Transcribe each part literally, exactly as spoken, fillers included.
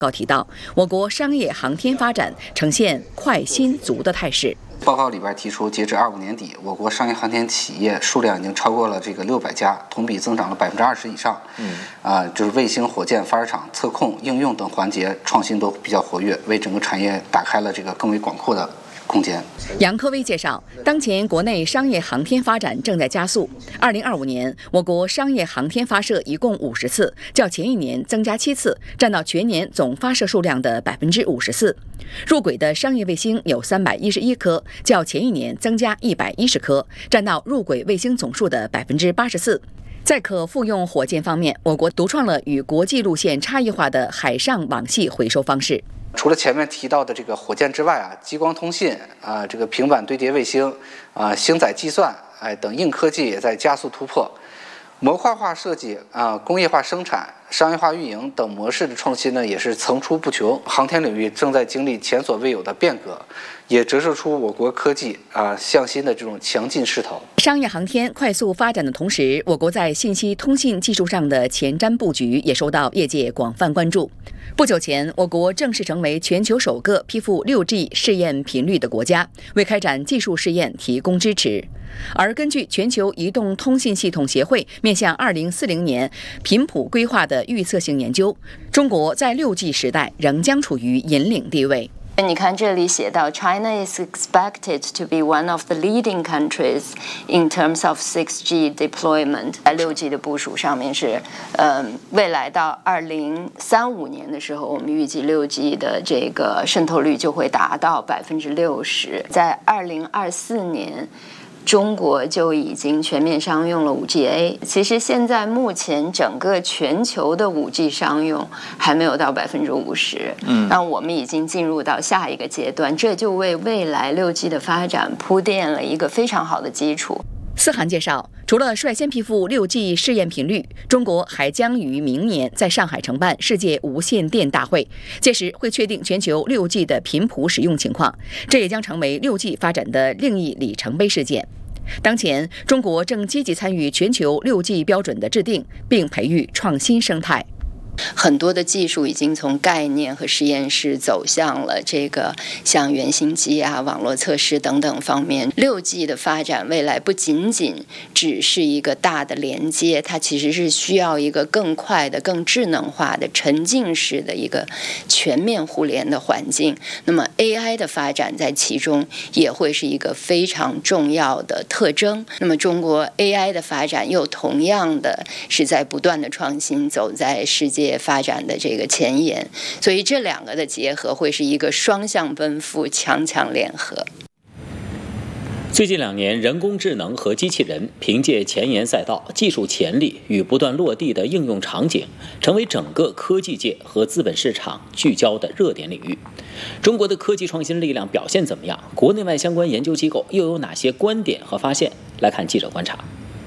报告提到，我国商业航天发展呈现快新足的态势。 报告里边提出，截至二五年底，我国商业航天企业数量已经超过了这个六百家，同比增长了百分之二十以上。嗯，啊，就是卫星、火箭、发射场、测控、应用等环节创新都比较活跃，为整个产业打开了这个更为广阔的空间。 杨科威介绍，当前国内商业航天发展正在加速。二零二五年，我国商业航天发射一共五十次，较前一年增加七次，占到全年总发射数量的百分之五十四。入轨的商业卫星有三百一十一颗，较前一年增加一百一十颗，占到入轨卫星总数的百分之八十四。在可复用火箭方面，我国独创了与国际路线差异化的海上网系回收方式。 除了前面提到的这个火箭之外啊，激光通信啊，这个平板堆叠卫星啊，星载计算哎等硬科技也在加速突破。模块化设计啊，工业化生产、商业化运营等模式的创新呢，也是层出不穷。航天领域正在经历前所未有的变革，也折射出我国科技啊向新的这种强劲势头。 商业航天快速发展的同时，我国在信息通信技术上的前瞻布局也受到业界广泛关注。不久前，我国正式成为全球首个批复 六 G 试验频率的国家，为开展技术试验提供支持。而根据全球移动通信系统协会面向二零四零年频谱规划的预测性研究，中国在 六 G 时代仍将处于引领地位。 你看这里写到 China is expected to be one of the leading countries in terms of six G deployment。 在 六 G 的部署上面是嗯，未来到二零三五年的时候，我们预计 六 G 的这个渗透率就会达到百分之六十。在二零二四年，中国就已经全面商用了 五 G A。 其实现在目前整个全球的 五 G 商用还没有到百分之五十，嗯，那我们已经进入到下一个阶段，这就为未来 六 G 的发展铺垫了一个非常好的基础。 思涵介绍，除了率先批复 六 G 试验频率，中国还将于明年在上海承办世界无线电大会，届时会确定全球 六 G 的频谱使用情况，这也将成为 六 G 发展的另一里程碑事件。当前，中国正积极参与全球 六 G 标准的制定，并培育创新生态。 很多的技术已经从概念和实验室走向了这个像原型机啊、网络测试等等方面。六 G 的发展未来不仅仅只是一个大的连接，它其实是需要一个更快的、更智能化的、沉浸式的一个全面互联的环境。那么 A I 的发展在其中也会是一个非常重要的特征。那么中国 A I 的发展又同样的是在不断的创新，走在世界发展的这个前沿，所以这两个的结合会是一个双向奔赴、强强联合。 最近两年，人工智能和机器人凭借前沿赛道、技术潜力与不断落地的应用场景，成为整个科技界和资本市场聚焦的热点领域。中国的科技创新力量表现怎么样？国内外相关研究机构又有哪些观点和发现？来看记者观察。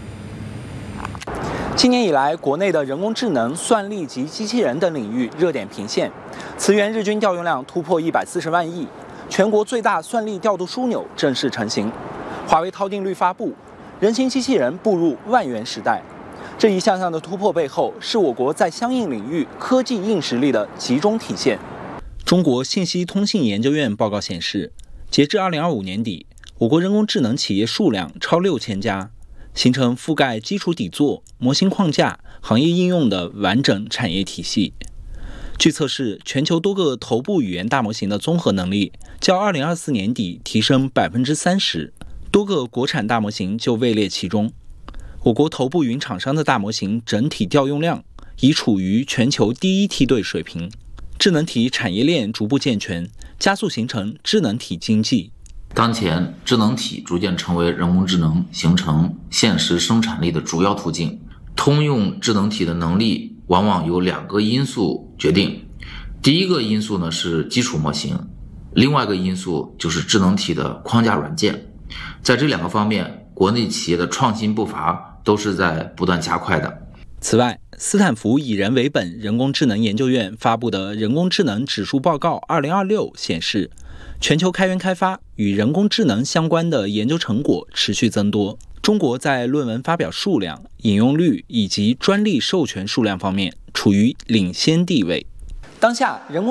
今年以来，国内的人工智能、算力及机器人等领域热点频现，此元日均调用量突破一百四十万亿，全国最大算力调度枢纽正式成型。华为韬定律发布，人形机器人步入万元时代。这一项项的突破背后，是我国在相应领域科技硬实力的集中体现。中国信息通信研究院报告显示，截至二零二五年底，我国人工智能企业数量超六千家。形成覆盖基础底座、模型框架、行业应用的完整产业体系。据测试，全球多个头部语言大模型的综合能力较二零二四年底提升百分之三十，多个国产大模型就位列其中。我国头部云厂商的大模型整体调用量已处于全球第一梯队水平，智能体产业链逐步健全，加速形成智能体经济。 当前，智能体逐渐成为人工智能形成现实生产力的主要途径。通用智能体的能力往往由两个因素决定，第一个因素呢是基础模型，另外一个因素就是智能体的框架软件。在这两个方面，国内企业的创新步伐都是在不断加快的。 此外，斯坦福以人为本人工智能研究院发布的人工智能指数报告二零二六显示，全球开源开发与人工智能相关的研究成果持续增多。中国在论文发表数量、引用率以及专利授权数量方面处于领先地位。当下，人工